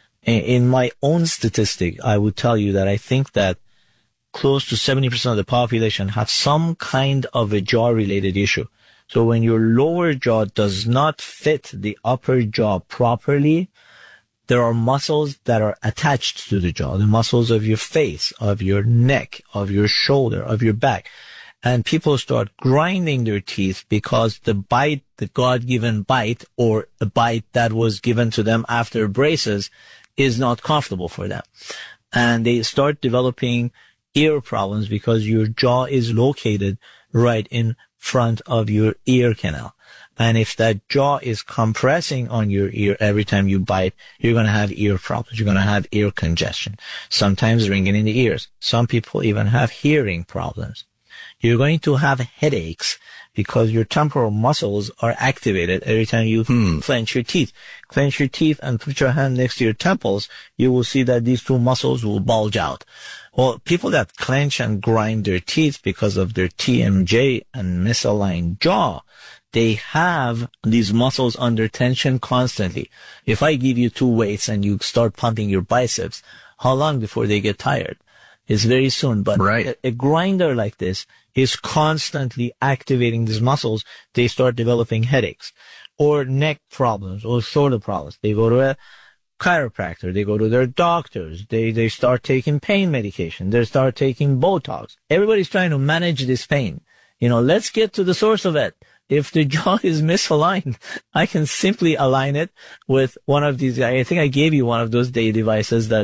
In my own statistic, I would tell you that I think that close to seventy percent of the population have some kind of a jaw-related issue. So when your lower jaw does not fit the upper jaw properly, there are muscles that are attached to the jaw, the muscles of your face, of your neck, of your shoulder, of your back. And people start grinding their teeth because the bite, the God-given bite, or a bite that was given to them after braces is not comfortable for them. And they start developing ear problems because your jaw is located right in front of your ear canal. And if that jaw is compressing on your ear every time you bite, you're going to have ear problems. You're going to have ear congestion, sometimes ringing in the ears. Some people even have hearing problems. You're going to have headaches because your temporal muscles are activated every time you hmm. clench your teeth. Clench your teeth and put your hand next to your temples. You will see that these two muscles will bulge out. Well, people that clench and grind their teeth because of their T M J and misaligned jaw, they have these muscles under tension constantly. If I give you two weights and you start pumping your biceps, how long before they get tired? It's very soon. But right. a, a grinder like this is constantly activating these muscles. They start developing headaches or neck problems or shoulder problems. They go to a chiropractor. They go to their doctors. They, they start taking pain medication. They start taking Botox. Everybody's trying to manage this pain. You know, let's get to the source of it. If the jaw is misaligned, I can simply align it with one of these. I think I gave you one of those day devices that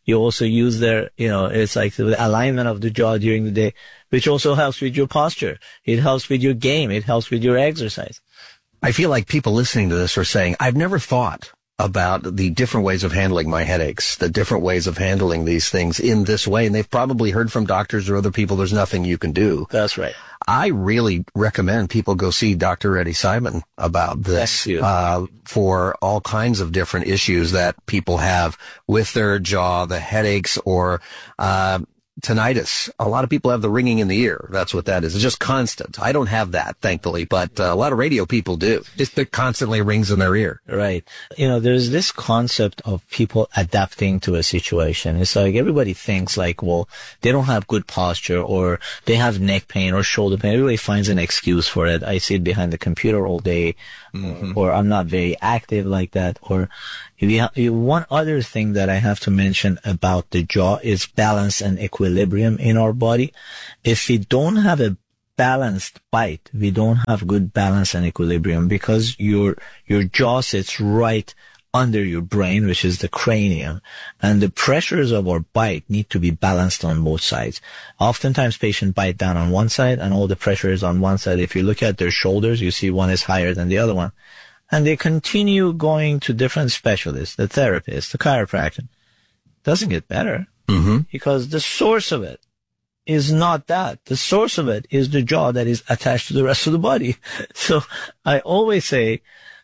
You also use their, you know, it's like the alignment of the jaw during the day, which also helps with your posture. It helps with your game. It helps with your exercise. I feel like people listening to this are saying, I've never thought about the different ways of handling my headaches, the different ways of handling these things in this way. And they've probably heard from doctors or other people, there's nothing you can do. That's right. I really recommend people go see Doctor Eddie Simon about this, uh, for all kinds of different issues that people have with their jaw, the headaches, or, uh, tinnitus. A lot of people have the ringing in the ear. That's what that is. It's just constant. I don't have that, thankfully, but uh, a lot of radio people do. Just it constantly rings in their ear. Right. You know, there's this concept of people adapting to a situation. It's like everybody thinks like, well, they don't have good posture or they have neck pain or shoulder pain. Everybody finds an excuse for it. I sit behind the computer all day, mm-hmm. or I'm not very active like that. Or if you have, one other thing that I have to mention about the jaw is balance and equilibrium in our body. If we don't have a balanced bite, we don't have good balance and equilibrium because your, your jaw sits right under your brain, which is the cranium, and the pressures of our bite need to be balanced on both sides. Oftentimes patients bite down on one side and all the pressure is on one side. If you look at their shoulders, you see one is higher than the other one. And they continue going to different specialists, the therapist, the chiropractor. Doesn't get better, mm-hmm. because the source of it is not that. The source of it is the jaw that is attached to the rest of the body. So I always say,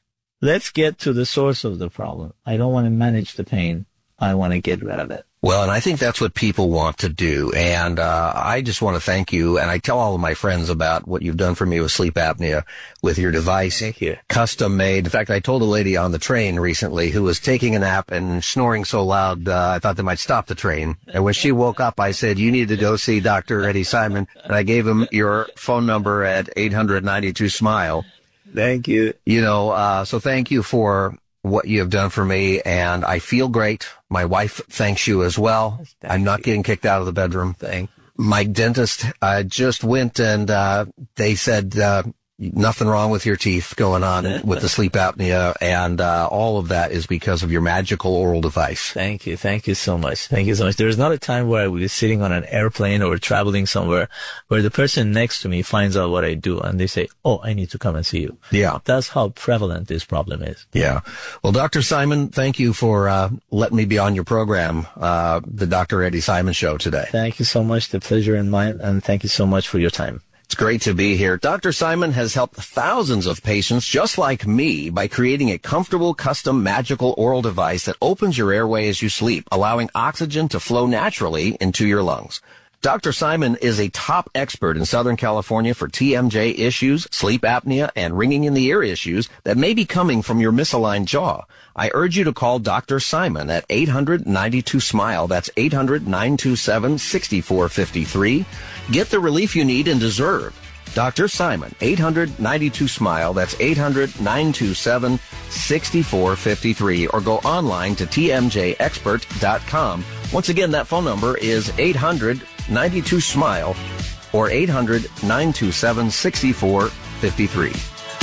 let's get to the source of the problem. I don't want to manage the pain. I want to get rid of it. Well, and I think that's what people want to do. And uh I just want to thank you. And I tell all of my friends about what you've done for me with sleep apnea, with your device. Thank you. Custom made. In fact, I told a lady on the train recently who was taking a nap and snoring so loud, uh, I thought they might stop the train. And when she woke up, I said, you need to go see Doctor Eddie Simon. And I gave him your phone number at eight hundred ninety-two SMILE. Thank you. You know, uh so thank you for what you have done for me, and I feel great. My wife thanks you as well. Thank I'm not you. getting kicked out of the bedroom. Thank My dentist uh, just went and uh they said uh nothing wrong with your teeth going on with the sleep apnea, and uh all of that is because of your magical oral device. Thank you. Thank you so much. Thank you so much. There's not a time where I would be sitting on an airplane or traveling somewhere where the person next to me finds out what I do and they say, oh, I need to come and see you. Yeah. That's how prevalent this problem is. Yeah. Well, Doctor Simon, thank you for uh letting me be on your program, uh the Doctor Eddie Simon Show today. Thank you so much. The pleasure is mine, and thank you so much for your time. It's great to be here. Doctor Simon has helped thousands of patients just like me by creating a comfortable, custom, magical oral device that opens your airway as you sleep, allowing oxygen to flow naturally into your lungs. Doctor Simon is a top expert in Southern California for T M J issues, sleep apnea, and ringing in the ear issues that may be coming from your misaligned jaw. I urge you to call Doctor Simon at eight hundred ninety-two SMILE. That's eight hundred nine two seven six four five three. Get the relief you need and deserve. Doctor Simon, eight hundred ninety-two SMILE. That's eight hundred nine two seven six four five three. Or go online to T M J expert dot com. Once again, that phone number is eight hundred ninety-two SMILE or eight hundred nine two seven six four five three.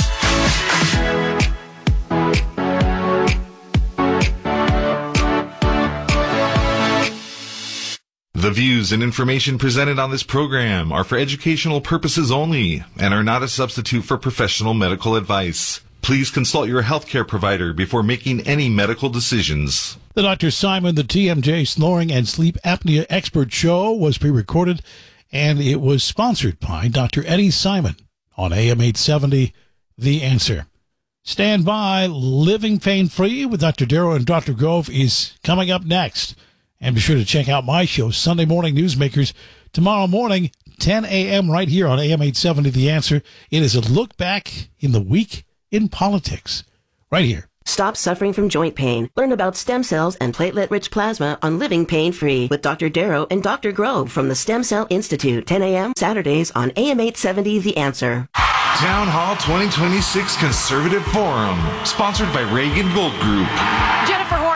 The views and information presented on this program are for educational purposes only and are not a substitute for professional medical advice. Please consult your healthcare provider before making any medical decisions. The Doctor Simon, the T M J Snoring and Sleep Apnea Expert Show was pre-recorded, and it was sponsored by Doctor Eddie Simon on A M eight seventy, The Answer. Stand by. Living Pain-Free with Doctor Darrow and Doctor Grove is coming up next. And be sure to check out my show, Sunday Morning Newsmakers, tomorrow morning, ten a.m. right here on A M eight seventy, The Answer. It is a look back in the week in politics, right here. Stop suffering from joint pain. Learn about stem cells and platelet-rich plasma on Living Pain-Free with Doctor Darrow and Doctor Grove from the Stem Cell Institute, ten a.m. Saturdays on A M eight seventy, The Answer. Town Hall twenty twenty-six Conservative Forum, sponsored by Reagan Gold Group. Jennifer Horn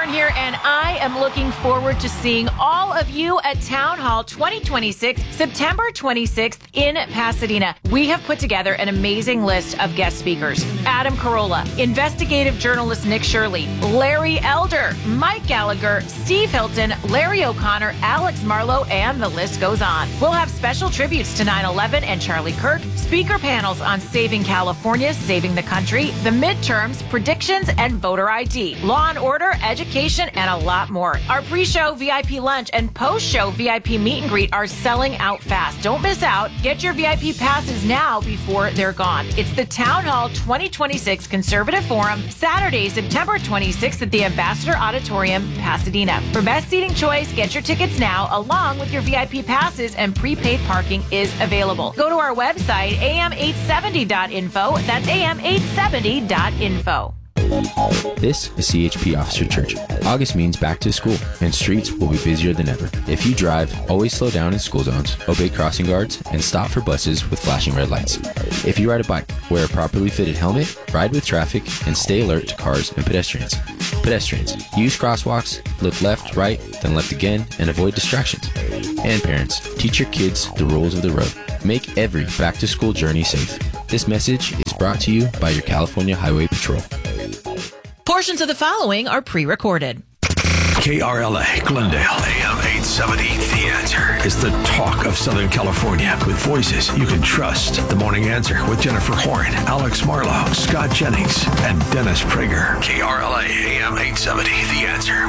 Horn here, and I am looking forward to seeing all of you at Town Hall twenty twenty-six, September twenty-sixth in Pasadena. We have put together an amazing list of guest speakers. Adam Carolla, investigative journalist Nick Shirley, Larry Elder, Mike Gallagher, Steve Hilton, Larry O'Connor, Alex Marlowe, and the list goes on. We'll have special tributes to nine eleven and Charlie Kirk, speaker panels on saving California, saving the country, the midterms, predictions, and voter I D, law and order, education, and a lot more. Our pre-show V I P lunch and post-show V I P meet and greet are selling out fast. Don't miss out. Get your V I P passes now before they're gone. It's the Town Hall twenty twenty-six Conservative Forum, Saturday, September twenty-sixth at the Ambassador Auditorium, Pasadena. For best seating choice, get your tickets now, along with your V I P passes, and prepaid parking is available. Go to our website, A M eight seventy dot info. That's A M eight seventy dot info. This is C H P Officer Church. August means back to school, and streets will be busier than ever. If you drive, always slow down in school zones, obey crossing guards, and stop for buses with flashing red lights. If you ride a bike, wear a properly fitted helmet, ride with traffic, and stay alert to cars and pedestrians. Pedestrians, use crosswalks, look left, right, then left again, and avoid distractions. And parents, teach your kids the rules of the road. Make every back-to-school journey safe. This message is brought to you by your California Highway Patrol. Portions of the following are pre-recorded. K R L A, Glendale, A M eight seventy. The Answer is the talk of Southern California with voices you can trust. The Morning Answer with Jennifer Horn, Alex Marlowe, Scott Jennings, and Dennis Prager. K R L A, A M eight seventy. The Answer.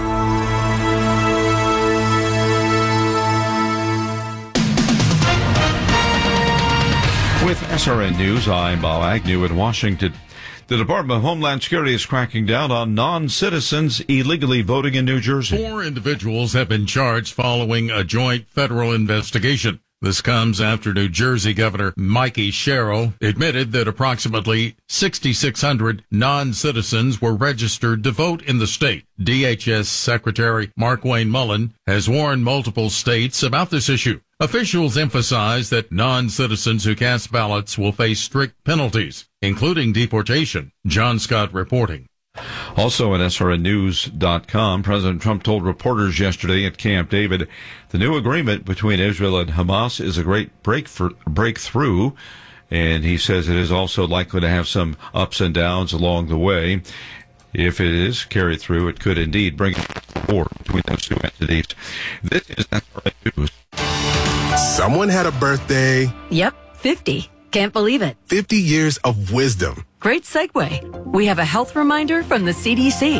With S R N News, I'm Bob Agnew in Washington. The Department of Homeland Security is cracking down on non-citizens illegally voting in New Jersey. Four individuals have been charged following a joint federal investigation. This comes after New Jersey Governor Mikey Sherrill admitted that approximately six thousand six hundred non-citizens were registered to vote in the state. D H S Secretary Markwayne Mullin has warned multiple states about this issue. Officials emphasize that non-citizens who cast ballots will face strict penalties, including deportation. John Scott reporting. Also at S R N news dot com, President Trump told reporters yesterday at Camp David the new agreement between Israel and Hamas is a great break for, breakthrough, and he says it is also likely to have some ups and downs along the way. If it is carried through, it could indeed bring a war between those two entities. This is S R N News. Someone had a birthday. Yep, fifty. Can't believe it. fifty years of wisdom. Great segue. We have a health reminder from the C D C.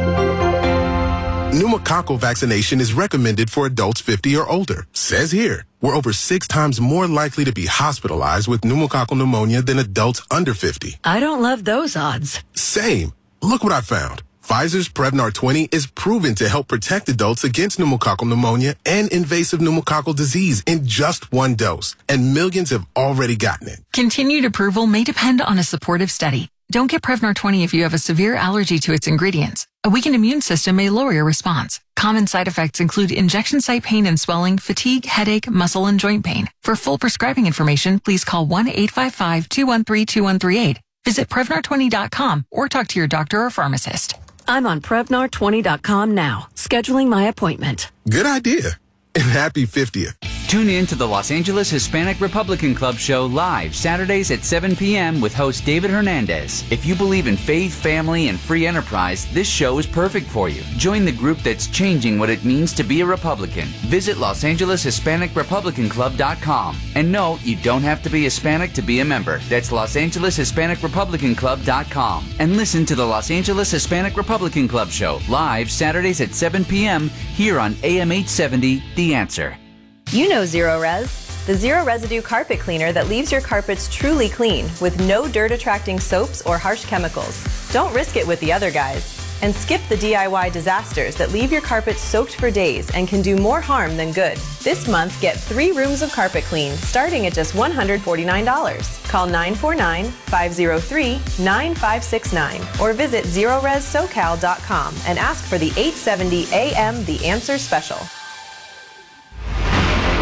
Pneumococcal vaccination is recommended for adults fifty or older. Says here, we're over six times more likely to be hospitalized with pneumococcal pneumonia than adults under fifty. I don't love those odds. Same. Look what I found. Pfizer's Prevnar twenty is proven to help protect adults against pneumococcal pneumonia and invasive pneumococcal disease in just one dose, and millions have already gotten it. Continued approval may depend on a supportive study. Don't get Prevnar twenty if you have a severe allergy to its ingredients. A weakened immune system may lower your response. Common side effects include injection site pain and swelling, fatigue, headache, muscle, and joint pain. For full prescribing information, please call one eight five five, two one three, two one three eight. Visit Prevnar twenty dot com or talk to your doctor or pharmacist. I'm on Prevnar twenty dot com now, scheduling my appointment. Good idea. And happy fiftieth. Tune in to the Los Angeles Hispanic Republican Club show live Saturdays at seven p.m. with host David Hernandez. If you believe in faith, family, and free enterprise, this show is perfect for you. Join the group that's changing what it means to be a Republican. Visit Los Angeles Hispanic Republican Club dot com. And no, you don't have to be Hispanic to be a member. That's Los Angeles Hispanic Republican Club dot com. And listen to the Los Angeles Hispanic Republican Club show live Saturdays at seven p.m. here on A M eight seventy, The Answer. You know Zero Res, the zero residue carpet cleaner that leaves your carpets truly clean with no dirt attracting soaps or harsh chemicals. Don't risk it with the other guys. And skip the D I Y disasters that leave your carpets soaked for days and can do more harm than good. This month, get three rooms of carpet clean starting at just one hundred forty-nine dollars. Call nine four nine, five zero three, nine five six nine or visit zero res socal dot com and ask for the eight seventy A M The Answer Special.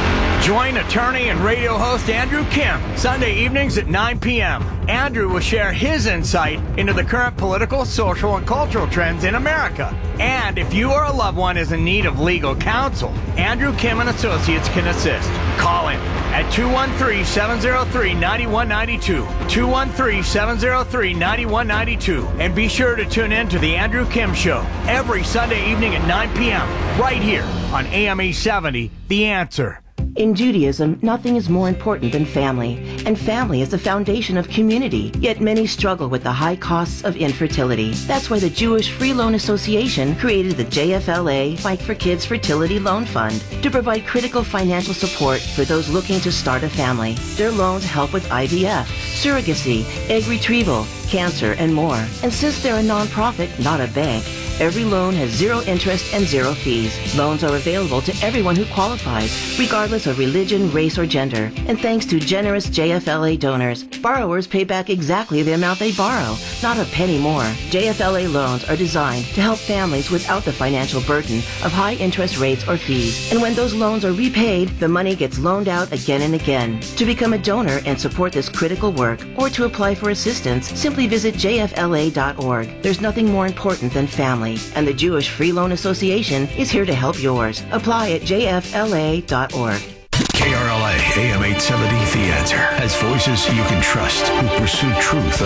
Join attorney and radio host Andrew Kim Sunday evenings at nine p.m. Andrew will share his insight into the current political, social, and cultural trends in America. And if you or a loved one is in need of legal counsel, Andrew Kim and Associates can assist. Call him at two one three, seven zero three, nine one nine two, two one three, seven zero three, nine one nine two, and be sure to tune in to the Andrew Kim Show every Sunday evening at nine p.m. right here on A M eight seventy, The Answer. In Judaism, nothing is more important than family, and family is the foundation of community, yet many struggle with the high costs of infertility. That's why the Jewish Free Loan Association created the J F L A Fight for Kids Fertility Loan Fund to provide critical financial support for those looking to start a family. Their loans help with I V F, surrogacy, egg retrieval, cancer, and more. And since they're a nonprofit, not a bank, every loan has zero interest and zero fees. Loans are available to everyone who qualifies, regardless of religion, race, or gender. And thanks to generous J F L A donors, borrowers pay back exactly the amount they borrow, not a penny more. J F L A loans are designed to help families without the financial burden of high interest rates or fees. And when those loans are repaid, the money gets loaned out again and again. To become a donor and support this critical work, or to apply for assistance, simply visit J F L A dot org. There's nothing more important than family, and the Jewish Free Loan Association is here to help yours. Apply at J F L A dot org. K R L A, A M eight seventy, The Answer, has voices you can trust who pursue truth